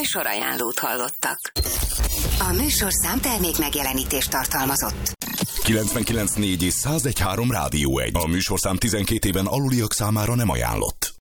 Műsorajánlót hallottak. A műsorszám termék megjelenítést tartalmazott. 99.4 és 101.3 Rádió 1. A műsorszám 12 éven aluliak számára nem ajánlott.